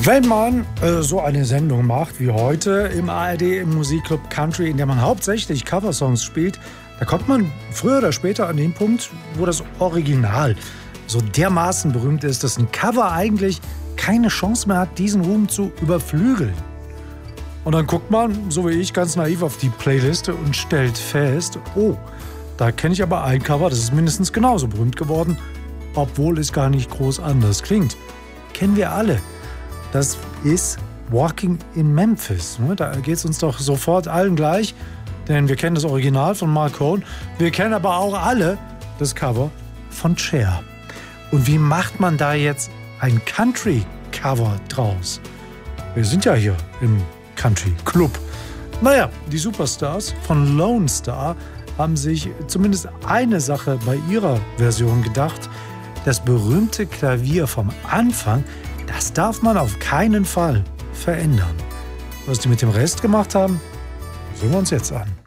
Wenn man so eine Sendung macht wie heute im ARD im Musikclub Country, in der man hauptsächlich Coversongs spielt, da kommt man früher oder später an den Punkt, wo das Original so dermaßen berühmt ist, dass ein Cover eigentlich keine Chance mehr hat, diesen Ruhm zu überflügeln. Und dann guckt man, so wie ich, ganz naiv auf die Playliste und stellt fest, oh, da kenne ich aber ein Cover, das ist mindestens genauso berühmt geworden, obwohl es gar nicht groß anders klingt. Kennen wir alle. Das ist Walking in Memphis. Da geht es uns doch sofort allen gleich, denn wir kennen das Original von Marc Cohn. Wir kennen aber auch alle das Cover von Cher. Und wie macht man da jetzt ein Country-Cover draus? Wir sind ja hier im Country-Club. Naja, die Superstars von Lone Star haben sich zumindest eine Sache bei ihrer Version gedacht. Das berühmte Klavier vom Anfang, das darf man auf keinen Fall verändern. Was die mit dem Rest gemacht haben, sehen wir uns jetzt an.